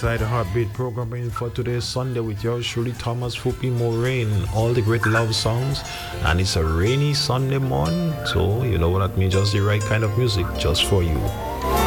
inside the Heartbeat programming for today's Sunday with yours truly, Thomas Fupi Moraine. All the great love songs, and it's a rainy Sunday morning, so you know what that means. Just the right kind of music just for you.